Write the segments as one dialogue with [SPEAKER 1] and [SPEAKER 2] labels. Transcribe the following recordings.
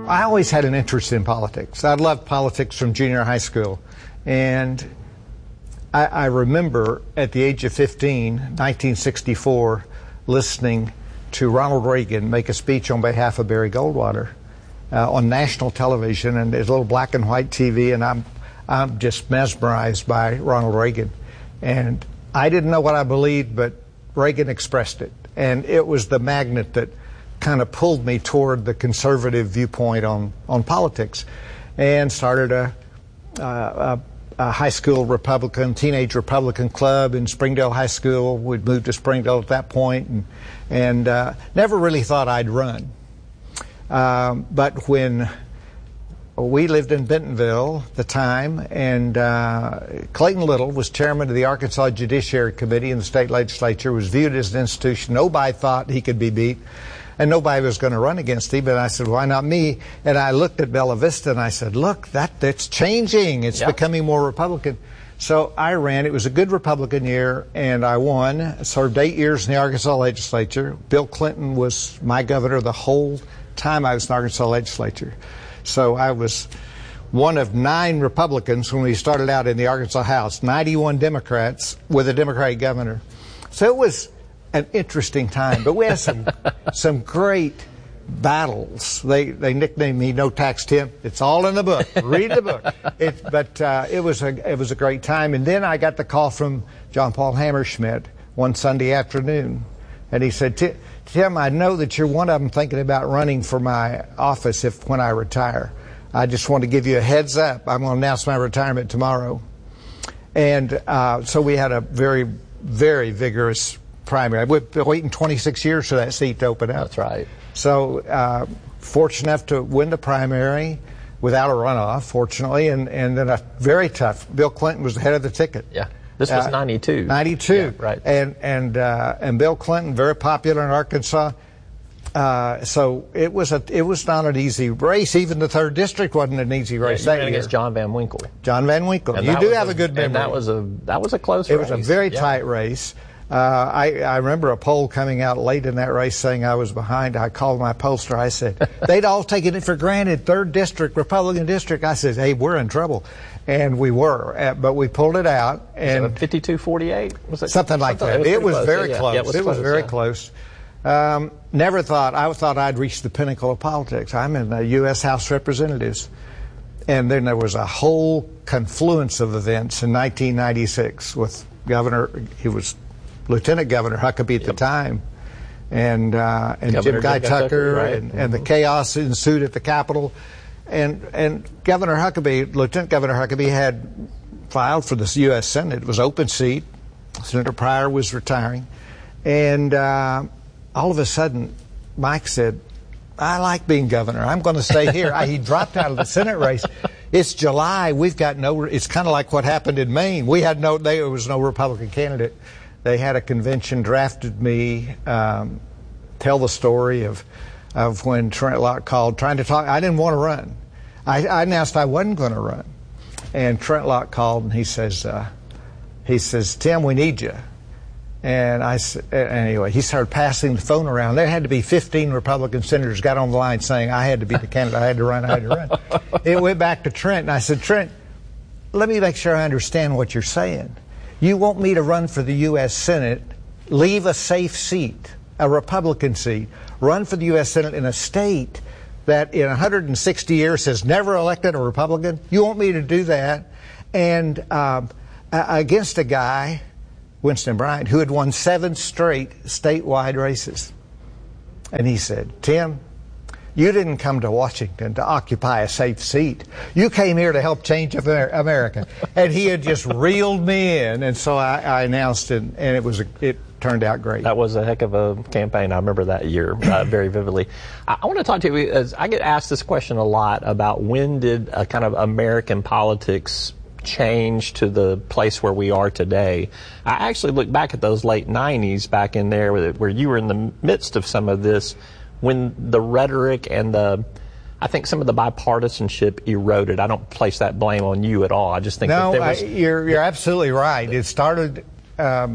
[SPEAKER 1] I always had an interest in politics. I loved politics from junior high school. And I remember at the age of 15, 1964, listening to Ronald Reagan make a speech on behalf of Barry Goldwater on national television, and there's a little black and white TV, and I'm just mesmerized by Ronald Reagan. And I didn't know what I believed, but Reagan expressed it. And it was the magnet that kind of pulled me toward the conservative viewpoint on politics, and started a high school Republican, teenage Republican club in Springdale High School. We'd moved to Springdale at that point, and never really thought I'd run. But when we lived in Bentonville at the time, and Clayton Little was chairman of the Arkansas Judiciary Committee in the state legislature, was viewed as an institution. Nobody thought he could be beat, and nobody was going to run against him. And I said, why not me? And I looked at Bella Vista and I said, look, that's changing. It's becoming more Republican. So I ran. It was a good Republican year, and I won. Served 8 years in the Arkansas legislature. Bill Clinton was my governor the whole time I was in the Arkansas legislature. So I was one of 9 Republicans when we started out in the Arkansas House, 91 Democrats with a Democratic governor. So it was an interesting time, but we had some great battles. They nicknamed me No Tax Tim. It's all in the book. Read the book. It was a great time. And then I got the call from John Paul Hammerschmidt one Sunday afternoon, and he said, Tim, I know that you're one of them thinking about running for my office when I retire. I just want to give you a heads up. I'm going to announce my retirement tomorrow. And so we had a very, very vigorous primary. We've been waiting 26 years for that seat to open up.
[SPEAKER 2] That's right.
[SPEAKER 1] So fortunate enough to win the primary without a runoff, fortunately, and then a very tough. Bill Clinton was the head of the ticket.
[SPEAKER 2] Yeah. This was 92.
[SPEAKER 1] 92.
[SPEAKER 2] Yeah, right.
[SPEAKER 1] And Bill Clinton, very popular in Arkansas. So it was not an easy race. Even the 3rd District wasn't an easy race.
[SPEAKER 2] You ran against John Van Winkle.
[SPEAKER 1] John Van Winkle. And you do have a good memory.
[SPEAKER 2] And that was a close race.
[SPEAKER 1] It was a very tight race. I remember a poll coming out late in that race saying I was behind. I called my pollster. I said, they'd all taken it for granted. 3rd District, Republican District. I said, hey, we're in trouble. And we were, but we pulled it out. And
[SPEAKER 2] 52-48? Was it
[SPEAKER 1] something like that. It was very close.
[SPEAKER 2] Yeah,
[SPEAKER 1] it was very close. Never thought, I thought I'd reached the pinnacle of politics. I'm in the U.S. House of Representatives. And then there was a whole confluence of events in 1996 with he was Lieutenant Governor Huckabee at the time, and Jim Guy Tucker, right? and the chaos ensued at the Capitol. And Governor Huckabee, Lieutenant Governor Huckabee, had filed for the U.S. Senate. It was open seat. Senator Pryor was retiring. And all of a sudden, Mike said, I like being governor. I'm going to stay here. He dropped out of the Senate race. It's July. We've got it's kind of like what happened in Maine. There was no Republican candidate. They had a convention, drafted me, tell the story of when Trent Lott called trying to talk. I didn't want to run. I announced I wasn't going to run. And Trent Lott called and he says, Tim, we need you. And anyway, he started passing the phone around. There had to be 15 Republican senators got on the line saying I had to be the candidate. I had to run. It went back to Trent, and I said, Trent, let me make sure I understand what you're saying. You want me to run for the U.S. Senate, leave a safe seat, a Republican seat, run for the U.S. Senate in a state that in 160 years has never elected a Republican? You want me to do that? And against a guy, Winston Bryant, who had won 7 straight statewide races. And he said, Tim, you didn't come to Washington to occupy a safe seat. You came here to help change America. And he had just reeled me in. And so I announced it, and it turned out great.
[SPEAKER 2] That was a heck of a campaign. I remember that year very vividly. I want to talk to you, as I get asked this question a lot about when did a kind of American politics change to the place where we are today. I actually look back at those late 90s back in there where you were in the midst of some of this, when the rhetoric and I think some of the bipartisanship eroded. I don't place that blame on you at all. I just think
[SPEAKER 1] you're absolutely right. It started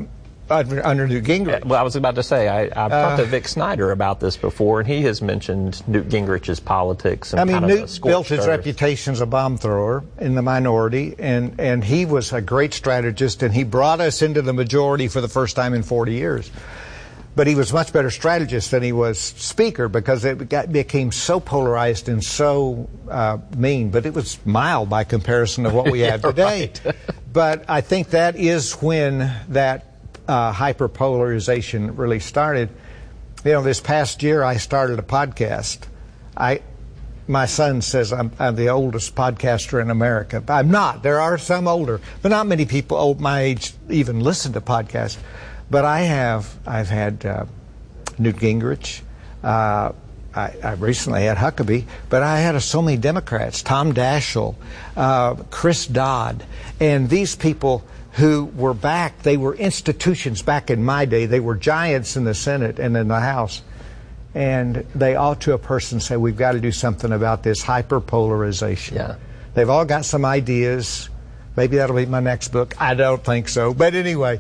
[SPEAKER 1] under Newt Gingrich.
[SPEAKER 2] Well, I was about to say, I've talked to Vic Snyder about this before, and he has mentioned Newt Gingrich's politics. And
[SPEAKER 1] Newt built his reputation as a bomb thrower in the minority, and he was a great strategist, and he brought us into the majority for the first time in 40 years. But he was a much better strategist than he was speaker, because it became so polarized and so mean. But it was mild by comparison to what we have today.
[SPEAKER 2] Right.
[SPEAKER 1] But I think that is when that hyperpolarization really started. This past year I started a podcast. My son says I'm the oldest podcaster in America. I'm not. There are some older, but not many people my age even listen to podcasts. But I've had Newt Gingrich. I recently had Huckabee, but I had so many Democrats, Tom Daschle, Chris Dodd, and these people who were back. They were institutions back in my day. They were giants in the Senate and in the House. And they all, to a person, say, we've got to do something about this hyperpolarization.
[SPEAKER 2] Yeah. They've
[SPEAKER 1] all got some ideas. Maybe that'll be my next book. I don't think so. But anyway,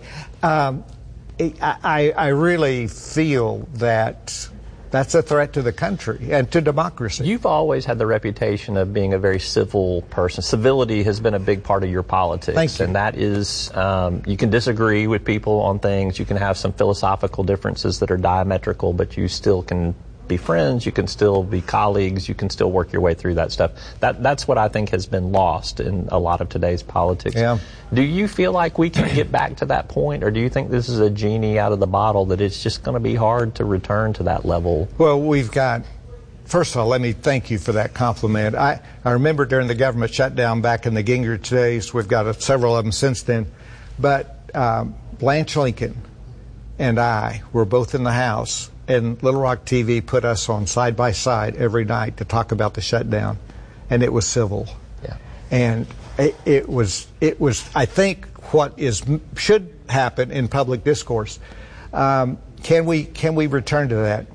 [SPEAKER 1] I really feel that that's a threat to the country and to democracy.
[SPEAKER 2] You've always had the reputation of being a very civil person. Civility has been a big part of your politics.
[SPEAKER 1] Thank you.
[SPEAKER 2] And that is, you can disagree with people on things. You can have some philosophical differences that are diametrical, but you still can be friends. You can still be colleagues. You can still work your way through that stuff. That's what I think has been lost in a lot of today's politics.
[SPEAKER 1] Yeah.
[SPEAKER 2] Do you feel like we can get back to that point, or do you think this is a genie out of the bottle, that it's just going to be hard to return to that level?
[SPEAKER 1] Well, first of all, let me thank you for that compliment. I remember during the government shutdown back in the Gingrich days, we've got several of them since then, but Blanche Lincoln and I were both in the House, and Little Rock TV put us on side by side every night to talk about the shutdown, and it was civil.
[SPEAKER 2] Yeah.
[SPEAKER 1] And it was I think what should happen in public discourse. Can we return to that?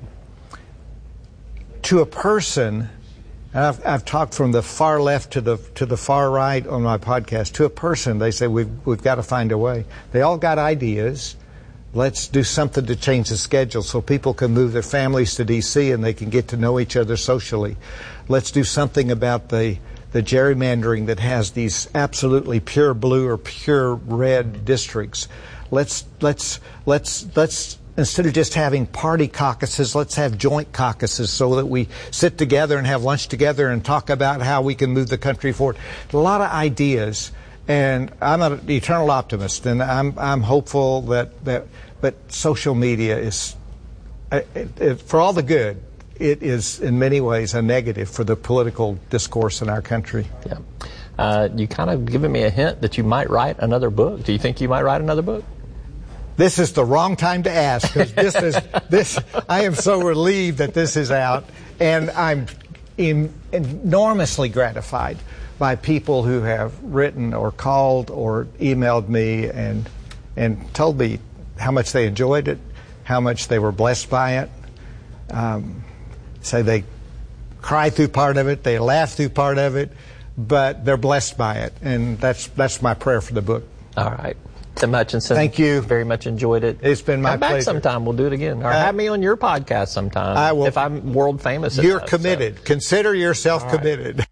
[SPEAKER 1] To a person, and I've talked from the far left to the far right on my podcast. To a person, they say we've got to find a way. They all got ideas. Let's do something to change the schedule so people can move their families to D.C. and they can get to know each other socially. Let's do something about the gerrymandering that has these absolutely pure blue or pure red districts. Let's instead of just having party caucuses, let's have joint caucuses so that we sit together and have lunch together and talk about how we can move the country forward. A lot of ideas. And I'm an eternal optimist, and I'm hopeful but social media is, for all the good, it is in many ways a negative for the political discourse in our country.
[SPEAKER 2] Yeah. You kind of given me a hint that you might write another book. Do you think you might write another book?
[SPEAKER 1] This is the wrong time to ask, because I am so relieved that this is out, and I'm enormously gratified by people who have written or called or emailed me and told me how much they enjoyed it, how much they were blessed by it. Say they cry through part of it, they laugh through part of it, but they're blessed by it, and that's my prayer for the book.
[SPEAKER 2] All right. Tim Hutchinson.
[SPEAKER 1] Thank you.
[SPEAKER 2] Very much enjoyed it.
[SPEAKER 1] It's been my pleasure.
[SPEAKER 2] Come back sometime. We'll do it again. Or have me on your podcast sometime.
[SPEAKER 1] I will.
[SPEAKER 2] If I'm world famous.
[SPEAKER 1] You're committed. So. Consider yourself committed.